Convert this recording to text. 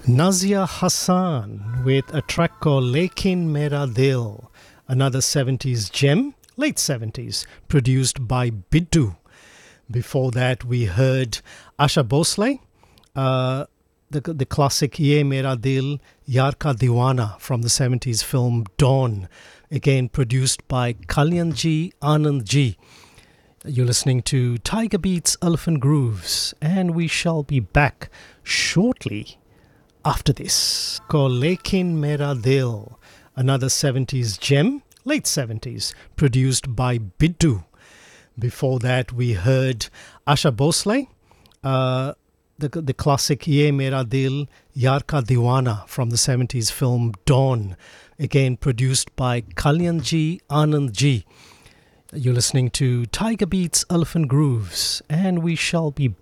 Nazia Hassan with a track called Lekin Mera Dil, another 70s gem, late 70s, produced by Biddu. Before that, we heard Asha Bhosle, the classic Ye Mera Dil, Yaar Ka Deewana from the 70s film Dawn, again produced by Kalyanji Anandji. You're listening to Tiger Beats Elephant Grooves, and we shall be back shortly after this. Called Lekin Mera Dil, another 70s gem, late 70s, produced by Biddu. Before that, we heard Asha Bhosle, the classic Ye Mera Dil, Yaar Ka Deewana from the 70s film Dawn, again produced by Kalyanji Anandji. You're listening to Tiger Beats Elephant Grooves, and we shall be